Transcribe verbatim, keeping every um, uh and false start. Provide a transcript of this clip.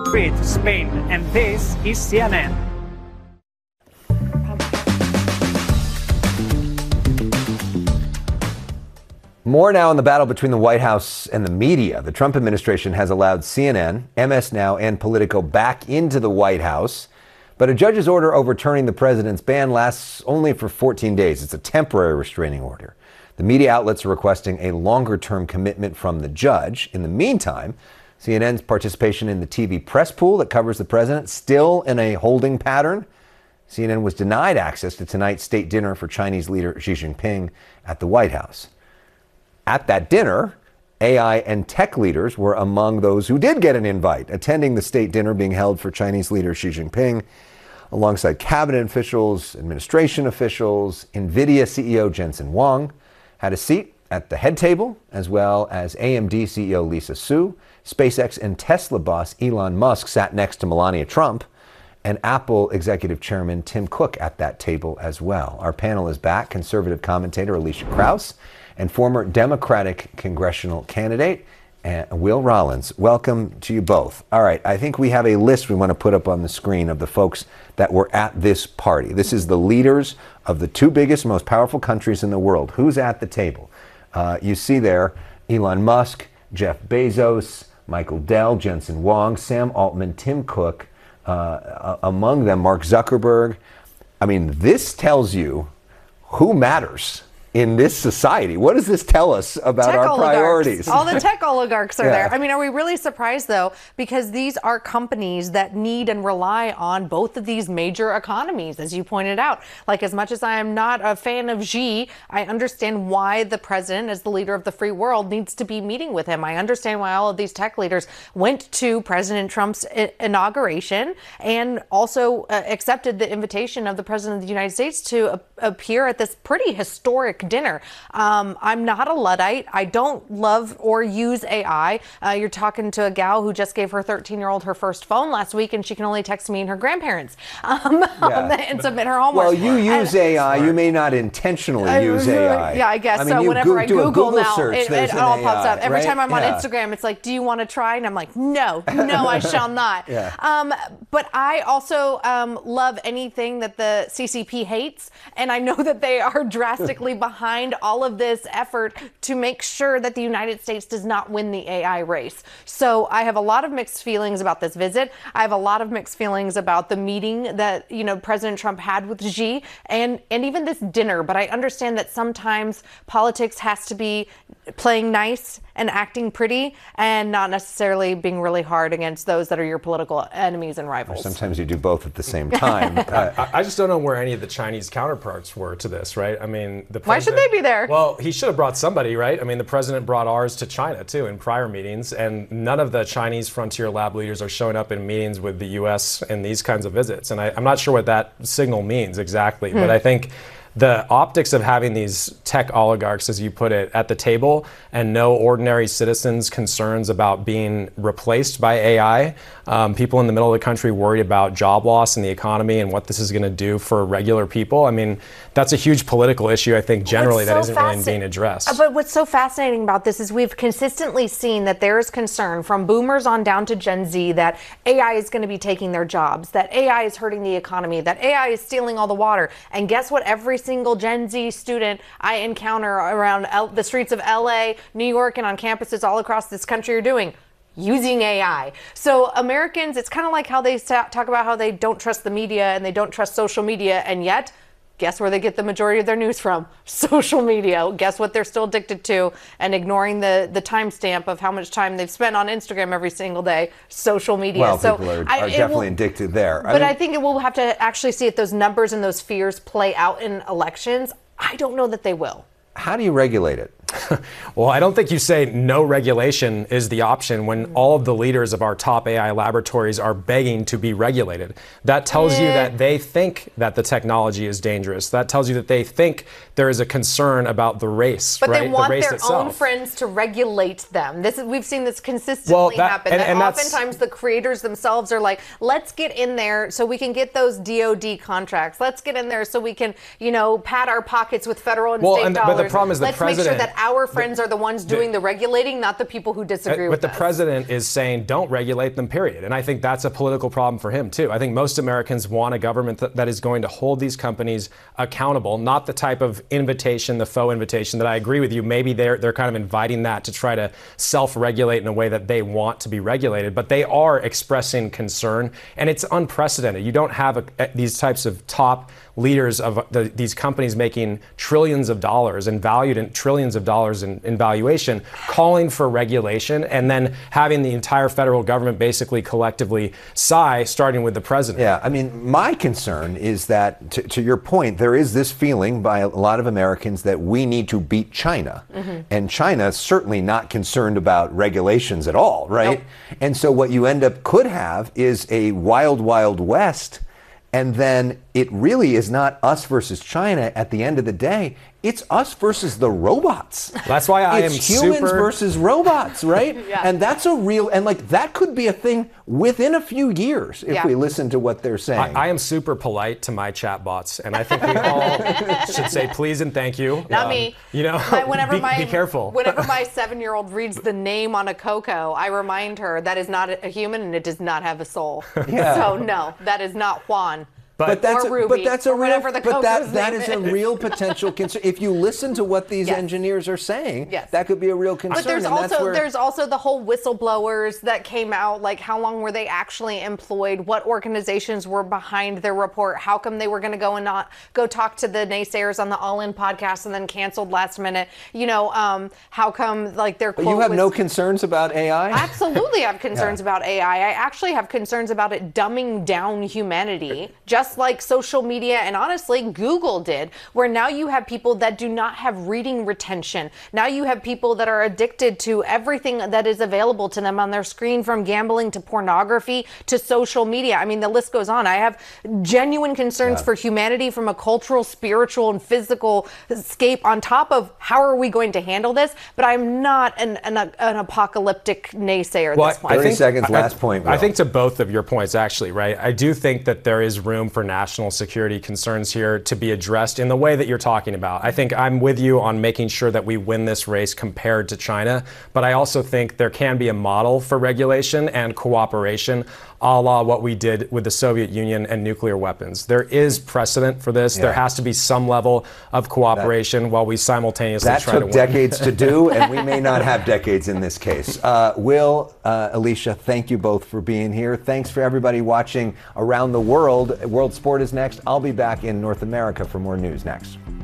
Madrid, Spain, and this is C N N. More now in the battle between the White House and the media. The Trump administration has allowed C N N, M S Now, and Politico back into the White House. But a judge's order overturning the president's ban lasts only for fourteen days. It's a temporary restraining order. The media outlets are requesting a longer-term commitment from the judge. In the meantime, C N N's participation in the T V press pool that covers the president still in a holding pattern. C N N was denied access to tonight's state dinner for Chinese leader Xi Jinping at the White House. At that dinner, A I and tech leaders were among those who did get an invite, attending the state dinner being held for Chinese leader Xi Jinping, alongside cabinet officials, administration officials. NVIDIA C E O Jensen Huang had a seat at the head table, as well as A M D C E O Lisa Su. SpaceX and Tesla boss Elon Musk sat next to Melania Trump, and Apple executive chairman Tim Cook at that table as well. Our panel is back. Conservative commentator Alicia Krause and former Democratic congressional candidate uh, Will Rollins. Welcome to you both. All right, I think we have a list we want to put up on the screen of the folks that were at this party. This is the leaders of the two biggest, most powerful countries in the world. Who's at the table? Uh, you see there Elon Musk, Jeff Bezos, Michael Dell, Jensen Huang, Sam Altman, Tim Cook, uh, among them Mark Zuckerberg. I mean, this tells you who matters in this society. What does this tell us about tech our oligarchs. priorities? All the tech oligarchs are Yeah. there. I mean, are we really surprised, though? Because these are companies that need and rely on both of these major economies, as you pointed out. Like, as much as I am not a fan of Xi, I understand why the president, as the leader of the free world, needs to be meeting with him. I understand why all of these tech leaders went to President Trump's I- inauguration and also uh, accepted the invitation of the president of the United States to uh, appear at this pretty historic dinner. Um, I'm not a Luddite. I don't love or use A I. Uh, you're talking to a gal who just gave her thirteen-year-old her first phone last week, and she can only text me and her grandparents um, Yeah. and submit her homework. Well, you use and, A I. You may not intentionally uh, use A I. Yeah, I guess. I mean, so you whenever go- I do a Google, Google now, search, it, there's it an all A I, pops up. Every right? time I'm on Yeah. Instagram, it's like, do you want to try? And I'm like, no, no, I shall not. Yeah. Um, but I also um, love anything that the C C P hates. And I know that they are drastically behind all of this effort to make sure that the United States does not win the A I race. So I have a lot of mixed feelings about this visit. I have a lot of mixed feelings about the meeting that, you know, President Trump had with Xi and, and even this dinner. But I understand that sometimes politics has to be playing nice and acting pretty and not necessarily being really hard against those that are your political enemies and rivals. Sometimes you do both at the same time. uh, I, I just don't know where any of the Chinese counterparts were to this, right? I mean, the president, Why should they be there? Well, he should have brought somebody, right? I mean, the president brought ours to China, too, in prior meetings, and none of the Chinese frontier lab leaders are showing up in meetings with the U S in these kinds of visits. And I, I'm not sure what that signal means exactly, Hmm. but I think the optics of having these tech oligarchs, as you put it, at the table and no ordinary citizens' concerns about being replaced by A I, um, people in the middle of the country worried about job loss in the economy and what this is going to do for regular people. I mean, that's a huge political issue, I think, generally, What's that so isn't really fasci- being addressed. Uh, But what's so fascinating about this is we've consistently seen that there is concern from boomers on down to Gen Z that A I is going to be taking their jobs, that A I is hurting the economy, that A I is stealing all the water. And guess what? Every single Gen Z student I encounter around L- the streets of L A, New York, and on campuses all across this country are doing using A I. So Americans, it's kind of like how they sa- talk about how they don't trust the media and they don't trust social media, and yet guess where they get the majority of their news from? Social media. Guess what they're still addicted to and ignoring the, the timestamp of how much time they've spent on Instagram every single day? Social media. well, so people are, I- are it definitely will- addicted there. But mean, I think it will have to actually see if those numbers and those fears play out in elections. I don't know that they will. how do you regulate it? Well, I don't think you say no regulation is the option when all of the leaders of our top A I laboratories are begging to be regulated. That tells you that they think that the technology is dangerous. That tells you that they think there is a concern about the race, But right? they want the race their itself. own friends to regulate them. This is, we've seen this consistently Well, that- happen. and- that and that's- oftentimes the creators themselves are like, let's get in there so we can get those D O D contracts. Let's get in there so we can, you know, pad our pockets with federal and Well, state and- but dollars. the problem is the let's president- make sure that our friends are the ones doing the, the regulating, not the people who disagree uh, with us. But the president is saying, don't regulate them, period. And I think that's a political problem for him, too. I think most Americans want a government that, that is going to hold these companies accountable, not the type of invitation, the faux invitation that I agree with you. Maybe they're, they're kind of inviting that to try to self-regulate in a way that they want to be regulated. But they are expressing concern, and it's unprecedented. You don't have a, these types of top leaders of the, these companies making trillions of dollars and valued in trillions of dollars in, in valuation, calling for regulation, and then having the entire federal government basically collectively sigh, starting with the president. Yeah, I mean, my concern is that, to, to your point, there is this feeling by a lot of Americans that we need to beat China. Mm-hmm. And China is certainly not concerned about regulations at all, right? Nope. And so what you end up could have is a wild, wild west. And then it really is not us versus China at the end of the day. It's us versus the robots. That's why I it's am humans super... versus robots, right? Yeah. And that's a real, and like that could be a thing within a few years if yeah. we listen to what they're saying. I, I am super polite to my chatbots, and I think we all should say please and thank you. Not um, me. You know, my, whenever be, my, be careful. Whenever my seven-year-old reads the name on a cocoa, I remind her that is not a human and it does not have a soul. Yeah. So no, that is not Juan. But, but that's or Ruby, a, but that's a or real the but that that is is a real potential concern. If you listen to what these yes. engineers are saying, yes. that could be a real concern. But there's and also that's where... there's also the whole whistleblowers that came out. Like, how long were they actually employed? What organizations were behind their report? How come they were going to go and not go talk to the naysayers on the All In podcast and then canceled last minute? You know, um, how come like their quote But you have was, no concerns about A I? Absolutely, I have concerns yeah. about A I. I actually have concerns about it dumbing down humanity, just like social media. Media and honestly Google did, where now you have people that do not have reading retention. Now you have people that are addicted to everything that is available to them on their screen, from gambling to pornography to social media. I mean, the list goes on. I have genuine concerns yeah. for humanity from a cultural, spiritual, and physical escape, on top of how are we going to handle this. But I'm not an, an, an apocalyptic naysayer at well, this point. thirty seconds, I, last point. Will. I think to both of your points, actually, right? I do think that there is room for national security concerns here to be addressed in the way that you're talking about. I think I'm with you on making sure that we win this race compared to China, but I also think there can be a model for regulation and cooperation, a la what we did with the Soviet Union and nuclear weapons. There is precedent for this. Yeah. There has to be some level of cooperation that, while we simultaneously that try to win. win. That took decades to do, and we may not have decades in this case. Uh, Will, uh, Alicia, thank you both for being here. Thanks for everybody watching around the world. World Sport is next. I'll be back in North America for more news next.